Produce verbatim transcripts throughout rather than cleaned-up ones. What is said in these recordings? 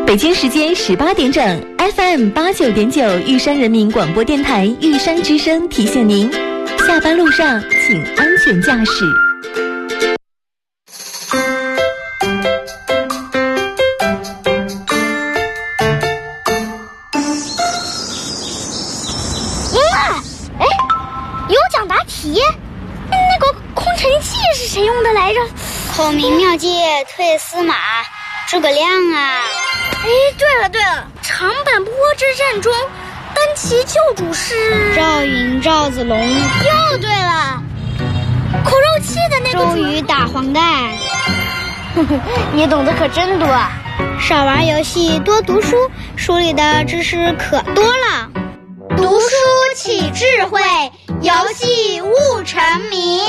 北京时间十八点整 ，F M 八九点九玉山人民广播电台玉山之声提醒您：下班路上请安全驾驶。 哇，哎，有奖答题，那个空尘器是谁用的来着？ 孔明妙计退司马，诸葛亮啊！ 哎，对了对了，长坂坡之战中，单骑救主是赵云、赵子龙。 又对了，口肉器的那个周瑜打黄盖。 你懂得可真多啊！ 少玩游戏，多读书，书里的知识可多了。 读书起智慧，游戏悟沉迷。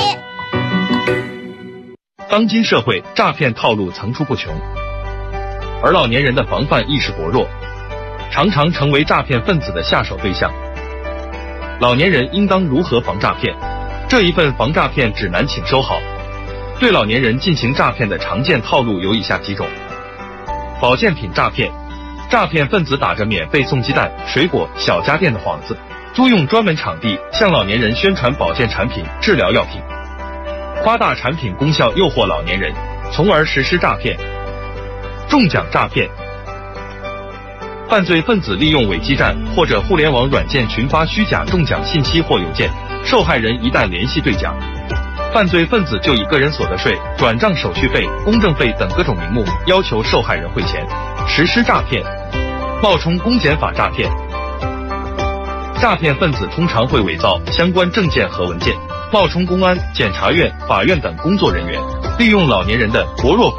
当今社会诈骗套路层出不穷，而老年人的防范意识薄弱，常常成为诈骗分子的下手对象。老年人应当如何防诈骗？这一份防诈骗指南请收好。对老年人进行诈骗的常见套路有以下几种：保健品诈骗，诈骗分子打着免费送鸡蛋、水果、小家电的幌子，租用专门场地向老年人宣传保健产品、治疗药品，夸大产品功效诱惑老年人，从而实施诈骗。中奖诈骗，犯罪分子利用伪基站或者互联网软件群发虚假中奖信息或邮件，受害人一旦联系兑奖，犯罪分子就以个人所得税、转账手续费、公证费等各种名目要求受害人汇钱，实施诈骗。冒充公检法诈骗，诈骗分子通常会伪造相关证件和文件，冒充公安、检察院、法院等工作人员，利用老年人的薄弱反